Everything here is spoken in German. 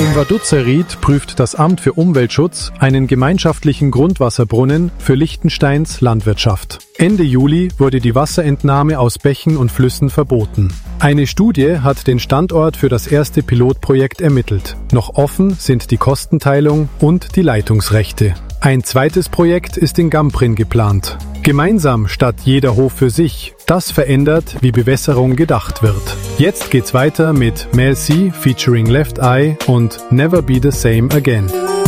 In Vaduzerried prüft das Amt für Umweltschutz einen gemeinschaftlichen Grundwasserbrunnen für Liechtensteins Landwirtschaft. Ende Juli wurde die Wasserentnahme aus Bächen und Flüssen verboten. Eine Studie hat den Standort für das erste Pilotprojekt ermittelt. Noch offen sind die Kostenteilung und die Leitungsrechte. Ein zweites Projekt ist in Gamprin geplant. Gemeinsam statt jeder Hof für sich. Das verändert, wie Bewässerung gedacht wird. Jetzt geht's weiter mit Mel C featuring Left Eye und Never Be the Same Again.